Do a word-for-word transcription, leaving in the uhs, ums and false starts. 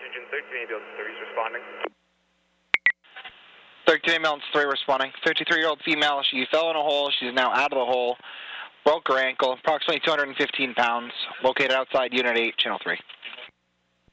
Oxygen thirteen ambulance three is responding. thirteen ambulance three responding. fifty-three-year-old female, she fell in a hole. She's now out of the hole. Broke her ankle, approximately two hundred fifteen pounds, located outside Unit eight, Channel three.